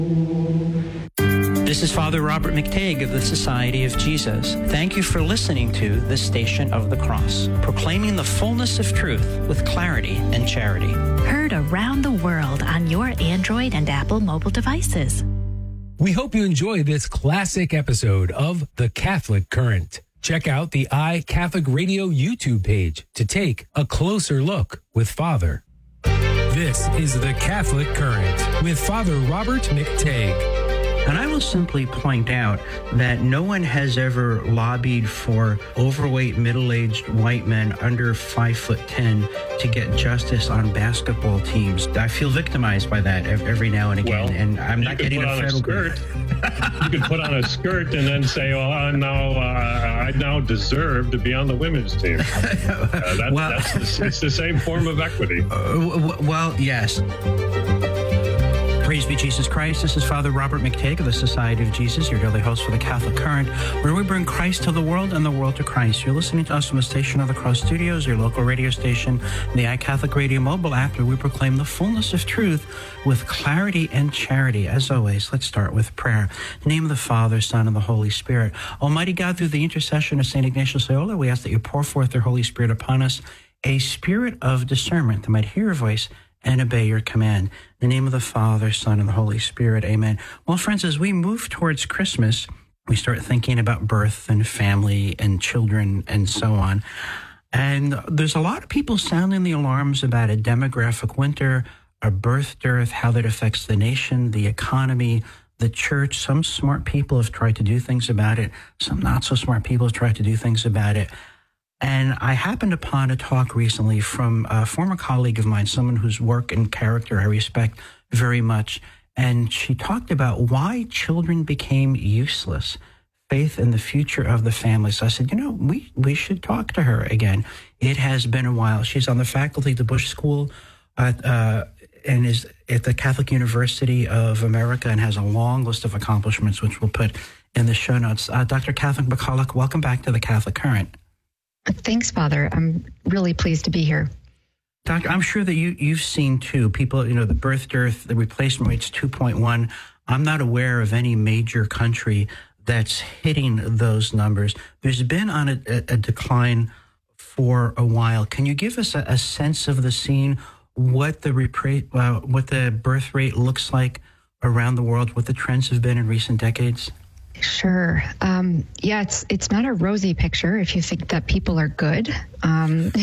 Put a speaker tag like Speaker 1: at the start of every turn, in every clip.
Speaker 1: This is Father Robert McTague of the Society of Jesus. Thank you for listening to the Station of the Cross, proclaiming the fullness of truth with clarity and charity.
Speaker 2: Heard around the world on your Android and Apple mobile devices.
Speaker 3: We hope you enjoy this classic episode of The Catholic Current. Check out the iCatholic Radio YouTube page to take a closer look with Father. This is The Catholic Current with Father Robert McTague.
Speaker 1: And I will simply point out that no one has ever lobbied for overweight, middle-aged white men under 5'10" to get justice on basketball teams. I feel victimized by that every now and again, and I'm not getting a federal skirt.
Speaker 4: You could put on a skirt and then say, "Well, I now deserve to be on the women's team." It's the same form of equity.
Speaker 1: Well, yes. Praise be Jesus Christ. This is Father Robert McTague of the Society of Jesus, your daily host for the Catholic Current, where we bring Christ to the world and the world to Christ. You're listening to us from the Station of the Cross Studios, your local radio station, the iCatholic Radio mobile app, where we proclaim the fullness of truth with clarity and charity. As always, let's start with prayer. In the name of the Father, Son, and the Holy Spirit. Almighty God, through the intercession of St. Ignatius Loyola, we ask that you pour forth your Holy Spirit upon us, a spirit of discernment that might hear your voice and obey your command. In the name of the Father, Son, and the Holy Spirit. Amen. Well, friends, as we move towards Christmas, we start thinking about birth and family and children and so on. And there's a lot of people sounding the alarms about a demographic winter, a birth dearth, how that affects the nation, the economy, the church. Some smart people have tried to do things about it. Some not so smart people have tried to do things about it. And I happened upon a talk recently from a former colleague of mine, someone whose work and character I respect very much. And she talked about why children became useless, faith in the future of the family. So I said, we should talk to her again. It has been a while. She's on the faculty of the Bush School and is at the Catholic University of America and has a long list of accomplishments, which we'll put in the show notes. Dr. Catherine McCulloch, welcome back to the Catholic Current.
Speaker 5: Thanks, Father. I'm really pleased to be here.
Speaker 1: Doctor, I'm sure that you've seen, too, people, the birth dearth, the replacement rate's 2.1. I'm not aware of any major country that's hitting those numbers. There's been on a decline for a while. Can you give us a sense of the scene, what the birth rate looks like around the world, what the trends have been in recent decades?
Speaker 5: Sure. It's not a rosy picture if you think that people are good. And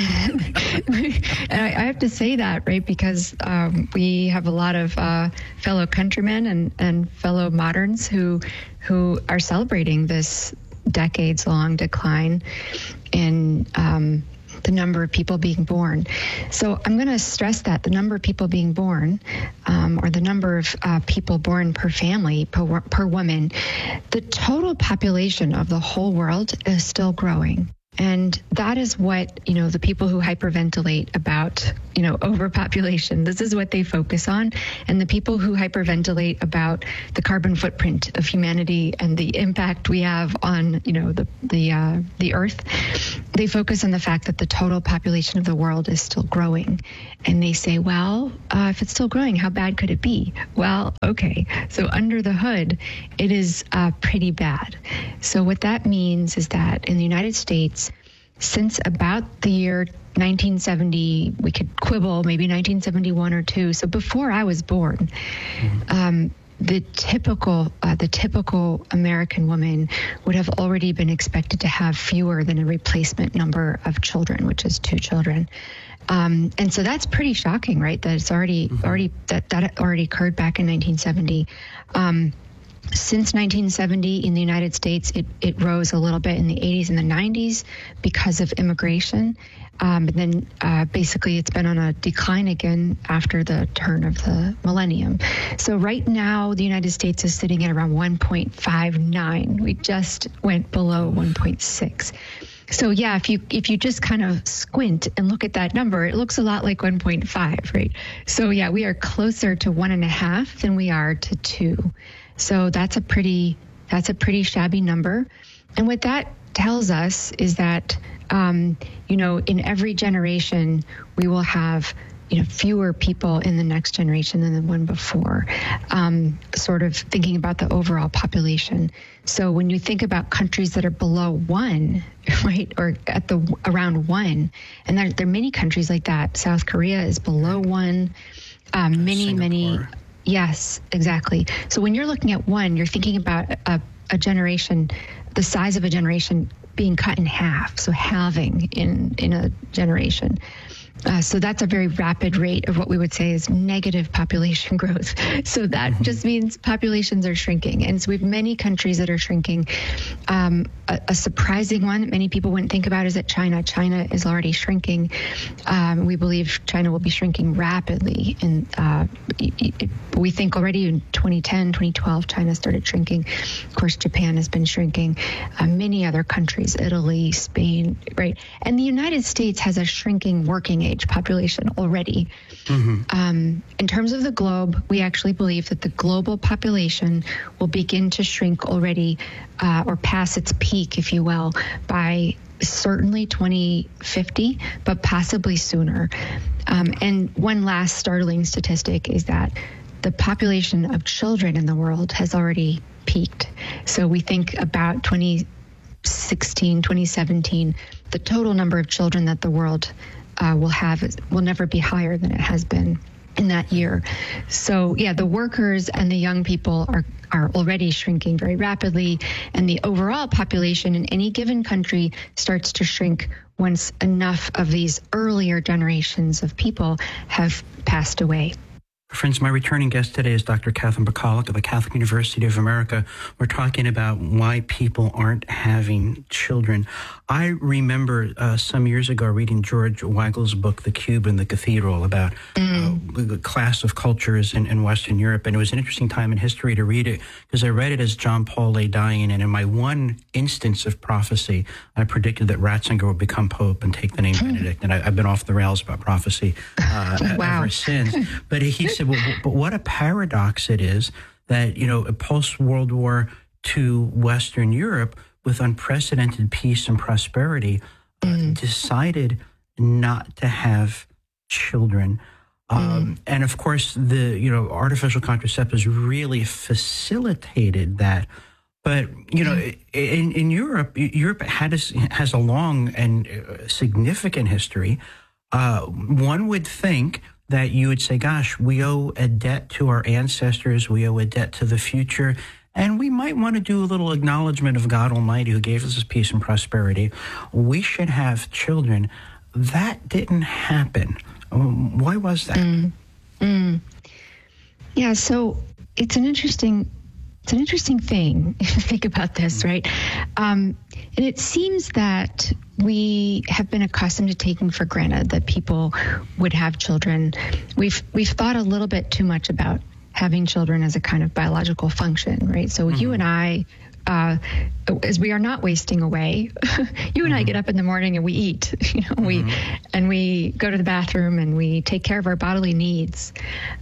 Speaker 5: I have to say that, right, because we have a lot of fellow countrymen and fellow moderns who are celebrating this decades-long decline in the number of people being born. So I'm going to stress that the number of people being born, or the number of people born per family, per woman, the total population of the whole world is still growing. And that is what, the people who hyperventilate about, overpopulation, this is what they focus on. And the people who hyperventilate about the carbon footprint of humanity and the impact we have on, the earth, they focus on the fact that the total population of the world is still growing. And they say, well, if it's still growing, how bad could it be? Well, okay. So under the hood, it is pretty bad. So what that means is that in the United States, since about the year 1970, we could quibble, maybe 1971 or two. So before I was born, the typical American woman would have already been expected to have fewer than a replacement number of children, which is 2 children. And so that's pretty shocking, right? That it's already occurred back in 1970. Since 1970 in the United States, it rose a little bit in the 80s and the 90s because of immigration. And then basically it's been on a decline again after the turn of the millennium. So right now, the United States is sitting at around 1.59. We just went below 1.6. So yeah, if you just kind of squint and look at that number, it looks a lot like 1.5, right? So yeah, we are closer to 1.5 than we are to 2. So that's a pretty shabby number. And what that tells us is that, in every generation, we will have fewer people in the next generation than the one before, sort of thinking about the overall population. So when you think about countries that are below 1, right, or at around 1, and there are many countries like that. South Korea is below 1. Many. Yes, exactly. So when you're looking at 1, you're thinking about a generation, the size of a generation being cut in half, so halving in a generation. So that's a very rapid rate of what we would say is negative population growth. So that just means populations are shrinking. And so we have many countries that are shrinking. A surprising one that many people wouldn't think about is that China. China is already shrinking. We believe China will be shrinking rapidly. And we think already in 2010, 2012, China started shrinking. Of course, Japan has been shrinking. Many other countries, Italy, Spain, right? And the United States has a shrinking working age population already. In terms of the globe, we actually believe that the global population will begin to shrink already or pass its peak, if you will, by certainly 2050, but possibly sooner. And one last startling statistic is that the population of children in the world has already peaked. So we think about 2016, 2017, the total number of children that the world will never be higher than it has been in that year. So yeah, the workers and the young people are already shrinking very rapidly, and the overall population in any given country starts to shrink once enough of these earlier generations of people have passed away.
Speaker 1: Friends, my returning guest today is Dr. Catherine Bacalek of the Catholic University of America. We're talking about why people aren't having children. I remember some years ago reading George Weigel's book, The Cube and the Cathedral, about the class of cultures in Western Europe. And it was an interesting time in history to read it because I read it as John Paul lay dying. And in my one instance of prophecy, I predicted that Ratzinger would become Pope and take the name Benedict. And I've been off the rails about prophecy ever since. But he said, well, but what a paradox it is that, post-World War II Western Europe, with unprecedented peace and prosperity, decided not to have children. And of course, the artificial contraceptives really facilitated that. But in Europe has a long and significant history. One would think that you would say, gosh, we owe a debt to our ancestors, we owe a debt to the future, and we might want to do a little acknowledgement of God Almighty who gave us this peace and prosperity. We should have children. That didn't happen. Why was that?
Speaker 5: Yeah, so it's an interesting thing if you think about this, right? And it seems that we have been accustomed to taking for granted that people would have children. We've thought a little bit too much about having children as a kind of biological function, right? So you and I, as we are not wasting away, you and I get up in the morning and we eat, we go to the bathroom and we take care of our bodily needs.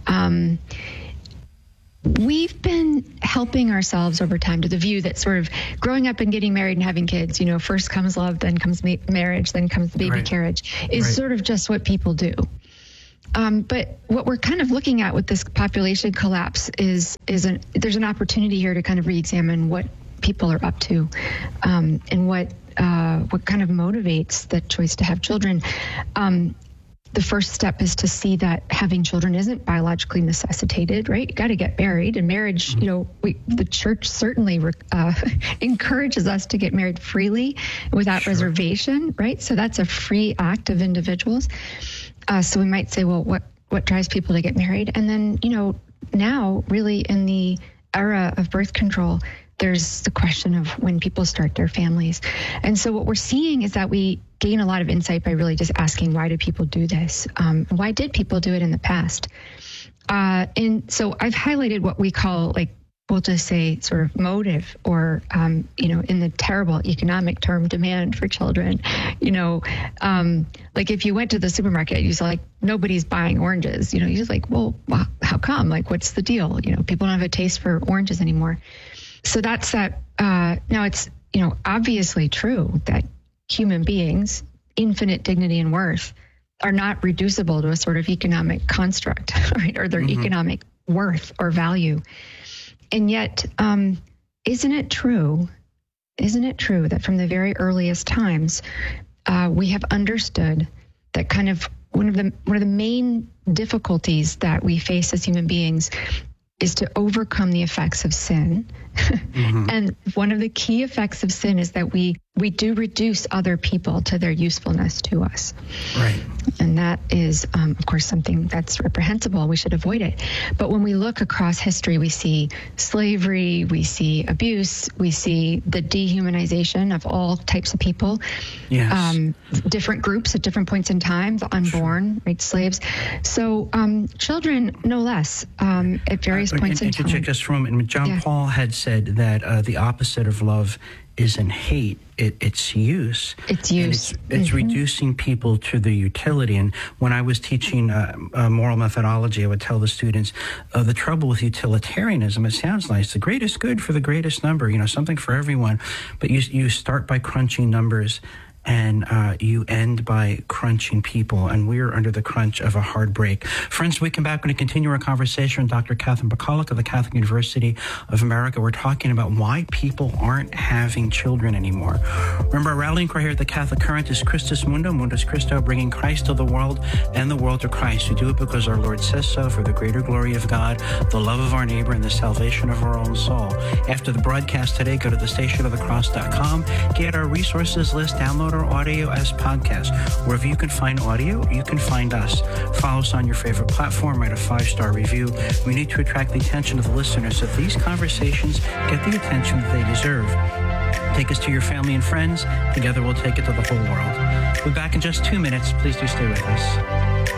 Speaker 5: We've been helping ourselves over time to the view that sort of growing up and getting married and having kids, first comes love, then comes marriage, then comes the baby carriage, is sort of just what people do. But what we're kind of looking at with this population collapse is there's an opportunity here to kind of re-examine what people are up to, and what kind of motivates the choice to have children. The first step is to see that having children isn't biologically necessitated, right? You got to get married, and marriage, the church certainly encourages us to get married freely without reservation, right? So that's a free act of individuals. So we might say, well, what drives people to get married? And then, now really in the era of birth control, there's the question of when people start their families. And so what we're seeing is that we gain a lot of insight by really just asking, why do people do this? Why did people do it in the past? And so I've highlighted what we call, we'll just say sort of motive, or, in the terrible economic term, demand for children. If you went to the supermarket, you saw nobody's buying oranges, you're just well, how come? What's the deal? People don't have a taste for oranges anymore. So that's that. Now it's, obviously true that human beings, infinite dignity and worth, are not reducible to a sort of economic construct, right? Or their economic worth or value. And yet, isn't it true that from the very earliest times, we have understood that kind of one of the main difficulties that we face as human beings is to overcome the effects of sin. And one of the key effects of sin is that we do reduce other people to their usefulness to us.
Speaker 1: Right.
Speaker 5: And that is, of course, something that's reprehensible. We should avoid it. But when we look across history, we see slavery, we see abuse, we see the dehumanization of all types of people.
Speaker 1: Yes.
Speaker 5: Different groups at different points in time, the unborn, right, slaves. So children, no less, at various points in time.
Speaker 1: To check this for a moment, John Paul had said that the opposite of love isn't hate, it's use. It's use. It's reducing people to their utility. And when I was teaching moral methodology, I would tell the students, the trouble with utilitarianism, it sounds nice, the greatest good for the greatest number, something for everyone. But you start by crunching numbers, and you end by crunching people, and we're under the crunch of a hard break. Friends, when we come back, we're going to continue our conversation with Dr. Catherine Bacalek of the Catholic University of America. We're talking about why people aren't having children anymore. Remember, our rallying cry here at the Catholic Current is Christus Mundo, Mundus Christo, bringing Christ to the world and the world to Christ. We do it because our Lord says so, for the greater glory of God, the love of our neighbor, and the salvation of our own soul. After the broadcast today, go to thestationofthecross.com, get our resources list, download our audio as podcast. Wherever you can find audio, you can find us. Follow us on your favorite platform, write a 5-star review. We need to attract the attention of the listeners so that these conversations get the attention that they deserve. Take us to your family and friends. Together we'll take it to the whole world. We'll be back in just 2 minutes. Please do stay with us.